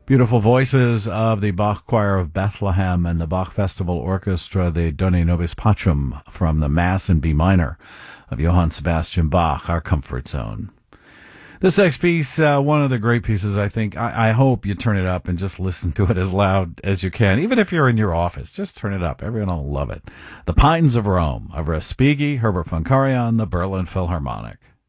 Beautiful voices of the Bach Choir of Bethlehem and the Bach Festival Orchestra, the Doni Nobis Pacem from the Mass in B minor of Johann Sebastian Bach, our comfort zone. This next piece, one of the great pieces, I think. I hope you turn it up and just listen to it as loud as you can. Even if you're in your office, just turn it up. Everyone will love it. The Pines of Rome of Respighi, Herbert von Karajan, the Berlin Philharmonic.